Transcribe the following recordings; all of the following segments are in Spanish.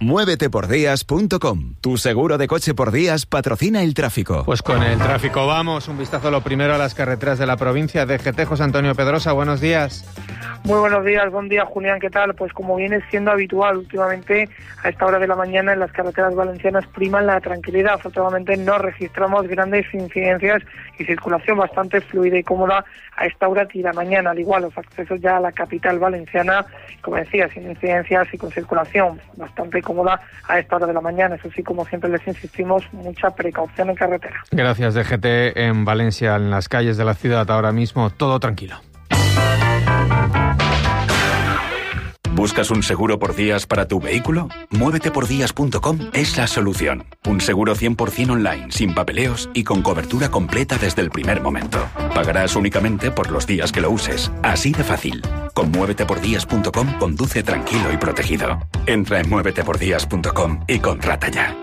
Muévetepordías.com. Tu seguro de coche por días patrocina el tráfico. Pues con el tráfico vamos. Un vistazo lo primero a las carreteras de la provincia de DGT. José Antonio Pedrosa, buenos días. Muy buenos días, buen día Julián, ¿qué tal? Pues como viene siendo habitual últimamente, a esta hora de la mañana en las carreteras valencianas priman la tranquilidad. Afortunadamente no registramos grandes incidencias y circulación bastante fluida y cómoda a esta hora de la mañana. Al igual, los accesos ya a la capital valenciana, como decía, sin incidencias y con circulación bastante cómoda a esta hora de la mañana. Eso sí, como siempre les insistimos, mucha precaución en carretera. Gracias, DGT. En Valencia, en las calles de la ciudad, ahora mismo todo tranquilo. ¿Buscas un seguro por días para tu vehículo? Muévetepordías.com es la solución. Un seguro 100% online, sin papeleos y con cobertura completa desde el primer momento. Pagarás únicamente por los días que lo uses. Así de fácil. Con muévetepordías.com conduce tranquilo y protegido. Entra en muévetepordías.com y contrata ya.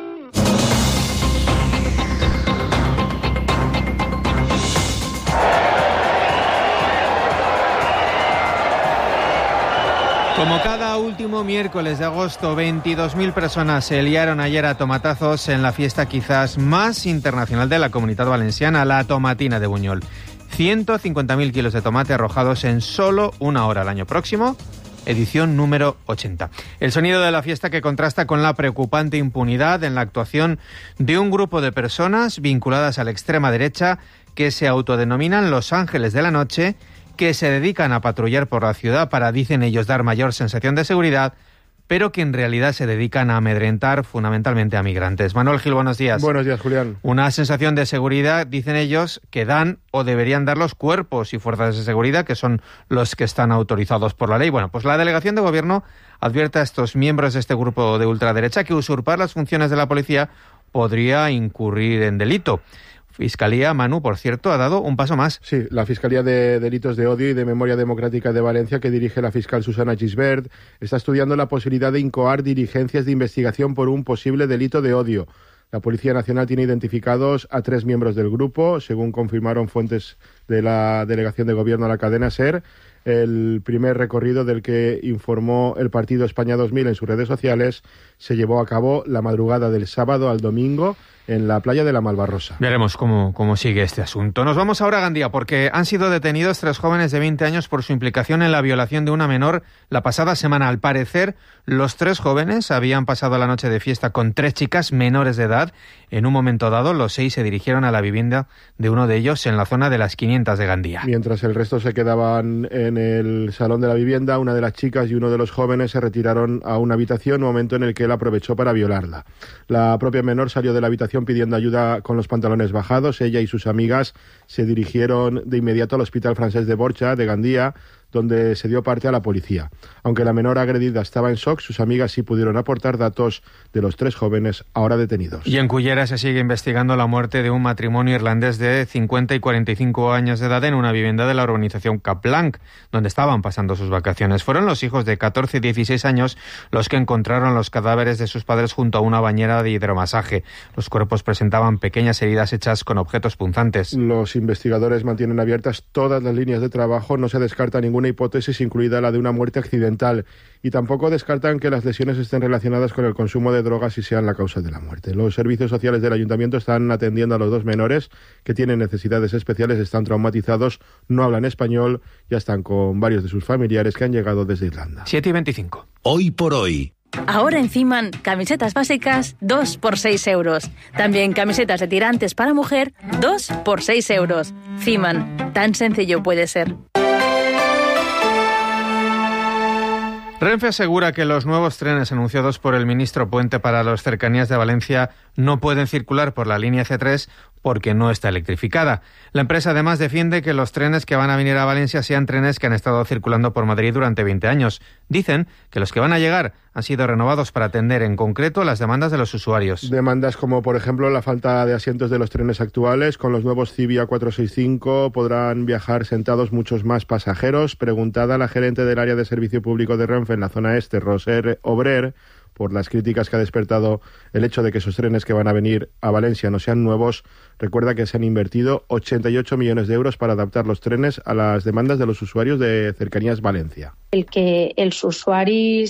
Como cada último miércoles de agosto, 22.000 personas se liaron ayer a tomatazos en la fiesta quizás más internacional de la Comunidad Valenciana, la Tomatina de Buñol. 150.000 kilos de tomate arrojados en solo una hora. El año próximo, edición número 80. El sonido de la fiesta que contrasta con la preocupante impunidad en la actuación de un grupo de personas vinculadas a la extrema derecha que se autodenominan Los Ángeles de la Noche, que se dedican a patrullar por la ciudad para, dicen ellos, dar mayor sensación de seguridad, pero que en realidad se dedican a amedrentar fundamentalmente a migrantes. Manuel Gil, buenos días. Buenos días, Julián. Una sensación de seguridad, dicen ellos, que dan o deberían dar los cuerpos y fuerzas de seguridad, que son los que están autorizados por la ley. Bueno, pues la delegación de gobierno advierte a estos miembros de este grupo de ultraderecha que usurpar las funciones de la policía podría incurrir en delito. Fiscalía, Manu, por cierto, ha dado un paso más. Sí, la Fiscalía de Delitos de Odio y de Memoria Democrática de Valencia, que dirige la fiscal Susana Gisbert, está estudiando la posibilidad de incoar diligencias de investigación por un posible delito de odio. La Policía Nacional tiene identificados a 3 miembros del grupo, según confirmaron fuentes de la Delegación de Gobierno a la cadena SER. El primer recorrido del que informó el Partido España 2000 en sus redes sociales se llevó a cabo la madrugada del sábado al domingo en la playa de la Malvarrosa. Veremos cómo sigue este asunto. Nos vamos ahora a Gandía, porque han sido detenidos 3 jóvenes de 20 años por su implicación en la violación de una menor la pasada semana. Al parecer, los 3 jóvenes habían pasado la noche de fiesta con 3 chicas menores de edad. En un momento dado, los 6 se dirigieron a la vivienda de uno de ellos en la zona de las 500 de Gandía. Mientras el resto se quedaban en el salón de la vivienda, una de las chicas y uno de los jóvenes se retiraron a una habitación, momento en el que él aprovechó para violarla. La propia menor salió de la habitación pidiendo ayuda con los pantalones bajados. Ella y sus amigas se dirigieron de inmediato al Hospital Francés de Borja de Gandía, donde se dio parte a la policía. Aunque la menor agredida estaba en shock, sus amigas sí pudieron aportar datos de los 3 jóvenes ahora detenidos. Y en Cullera se sigue investigando la muerte de un matrimonio irlandés de 50 y 45 años de edad en una vivienda de la urbanización Capblanc, donde estaban pasando sus vacaciones. Fueron los hijos de 14 y 16 años los que encontraron los cadáveres de sus padres junto a una bañera de hidromasaje. Los cuerpos presentaban pequeñas heridas hechas con objetos punzantes. Los investigadores mantienen abiertas todas las líneas de trabajo. No se descarta ninguna hipótesis, incluida la de una muerte accidental, y tampoco descartan que las lesiones estén relacionadas con el consumo de drogas y sean la causa de la muerte. Los servicios sociales del ayuntamiento están atendiendo a los 2 menores que tienen necesidades especiales, están traumatizados, no hablan español, ya están con varios de sus familiares que han llegado desde Irlanda. 7:25. Hoy por hoy. Ahora en Ciman, camisetas básicas 2 por 6 euros. También camisetas de tirantes para mujer 2 por 6 euros. Ciman, tan sencillo puede ser. Renfe asegura que los nuevos trenes anunciados por el ministro Puente para las cercanías de Valencia no pueden circular por la línea C3 porque no está electrificada. La empresa además defiende que los trenes que van a venir a Valencia sean trenes que han estado circulando por Madrid durante 20 años. Dicen que los que van a llegar han sido renovados para atender en concreto las demandas de los usuarios. Demandas como, por ejemplo, la falta de asientos de los trenes actuales. Con los nuevos Civia 465 podrán viajar sentados muchos más pasajeros. Preguntada a la gerente del área de servicio público de Renfe en la zona este, Roser Obrer, por las críticas que ha despertado el hecho de que esos trenes que van a venir a Valencia no sean nuevos, recuerda que se han invertido 88 millones de euros para adaptar los trenes a las demandes de los usuarios de Cercanías Valencia. El que els usuaris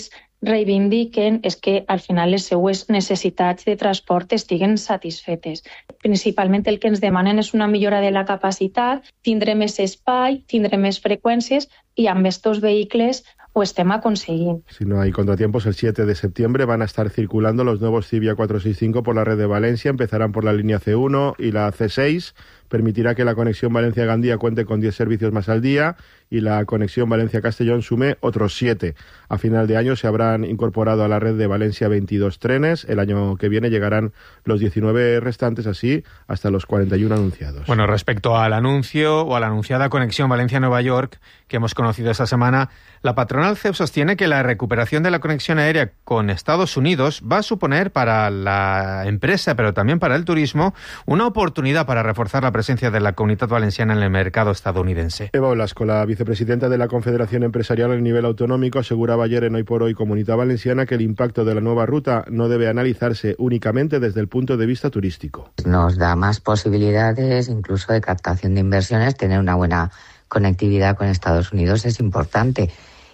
reivindiquen és que al final les seues necessitats de transport estiguen satisfetes. Principalment el que ens demanen és una millora de la capacitat, tindre més espai, tindre més freqüències i amb estos vehicles ho estem aconseguint. Si no hay contratiempos, el 7 de septiembre van a estar circulando los nuevos Civia 465 por la red de Valencia. Empezarán por la línea C1 y la C6. Permitirá que la conexión Valencia-Gandía cuente con 10 servicios más al día y la conexión Valencia-Castellón sume otros 7. A final de año se habrán incorporado a la red de Valencia 22 trenes. El año que viene llegarán los 19 restantes, así hasta los 41 anunciados. Bueno, respecto al anuncio o a la anunciada conexión Valencia-Nueva York que hemos conocido esta semana, la patronal CEP sostiene que la recuperación de la conexión aérea con Estados Unidos va a suponer para la empresa, pero también para el turismo, una oportunidad para reforzar la presencia de la Comunitat Valenciana en el mercado estadounidense. Eva Olasco, la vicepresidenta de la Confederación Empresarial a nivel autonómico, aseguraba ayer en Hoy por Hoy Comunitat Valenciana que el impacto de la nueva ruta no debe analizarse únicamente desde el punto de vista turístico. Nos da más posibilidades, incluso de captación de inversiones. Tener una buena conectividad con Estados Unidos es importante.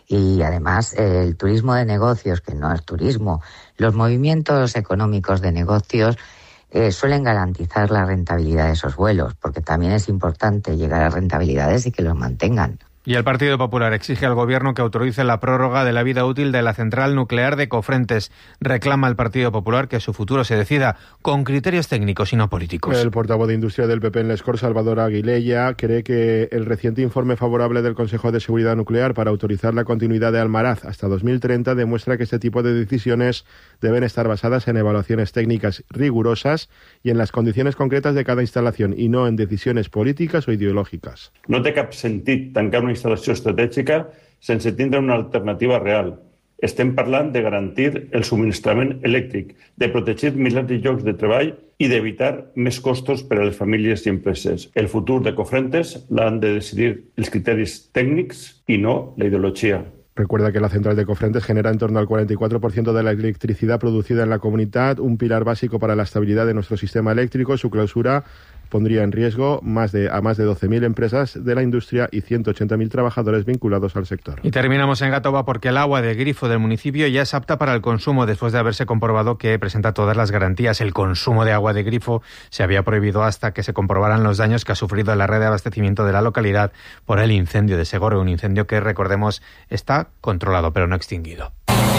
Y además el turismo de negocios, que no es turismo, los movimientos económicos de negocios suelen garantizar la rentabilidad de esos vuelos, porque también es importante llegar a rentabilidades y que los mantengan. Y el Partido Popular exige al Gobierno que autorice la prórroga de la vida útil de la central nuclear de Cofrentes. Reclama el Partido Popular que su futuro se decida con criterios técnicos y no políticos. El portavoz de Industria del PP en Les Corts, Salvador Aguilella, cree que el reciente informe favorable del Consejo de Seguridad Nuclear para autorizar la continuidad de Almaraz hasta 2030 demuestra que este tipo de decisiones deben estar basadas en evaluaciones técnicas rigurosas y en las condiciones concretas de cada instalación y no en decisiones políticas o ideològiques. No té cap sentit tancar una instal·lació estratègica sense tindre una alternativa real. Estem parlant de garantir el subministrament elèctric, de protegir milers de llocs de treball i d'evitar més costos per a les famílies i empreses. El futur de Cofrentes l'han de decidir els criteris tècnics i no la ideologia. Recuerda que la central de Cofrentes genera en torno al 44% de la electricidad producida en la comunidad, un pilar básico para la estabilidad de nuestro sistema eléctrico. Su clausura pondría en riesgo a más de 12.000 empresas de la industria y 180.000 trabajadores vinculados al sector. Y terminamos en Gàtova porque el agua de grifo del municipio ya es apta para el consumo después de haberse comprobado que presenta todas las garantías. El consumo de agua de grifo se había prohibido hasta que se comprobaran los daños que ha sufrido la red de abastecimiento de la localidad por el incendio de Segorbe, un incendio que, recordemos, está controlado pero no extinguido.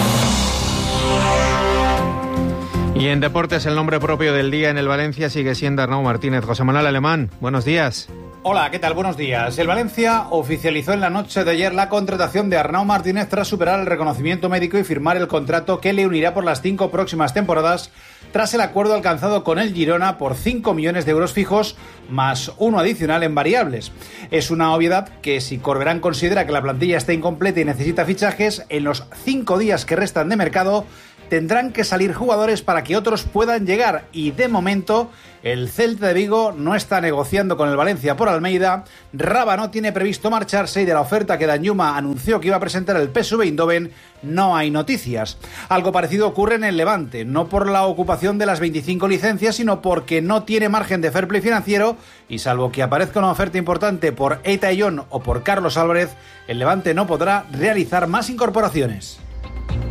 Y en deportes, el nombre propio del día en el Valencia sigue siendo Arnau Martínez. José Manuel Alemán, buenos días. Hola, ¿qué tal? Buenos días. El Valencia oficializó en la noche de ayer la contratación de Arnau Martínez tras superar el reconocimiento médico y firmar el contrato que le unirá por las 5 próximas temporadas tras el acuerdo alcanzado con el Girona por 5 millones de euros fijos más uno adicional en variables. Es una obviedad que si Corberán considera que la plantilla está incompleta y necesita fichajes, en los 5 días que restan de mercado tendrán que salir jugadores para que otros puedan llegar y de momento el Celta de Vigo no está negociando con el Valencia por Almeida, Raba no tiene previsto marcharse y de la oferta que Danjuma anunció que iba a presentar el PSV Eindhoven no hay noticias. Algo parecido ocurre en el Levante, no por la ocupación de las 25 licencias, sino porque no tiene margen de fair play financiero y salvo que aparezca una oferta importante por Eita Eyón o por Carlos Álvarez, el Levante no podrá realizar más incorporaciones.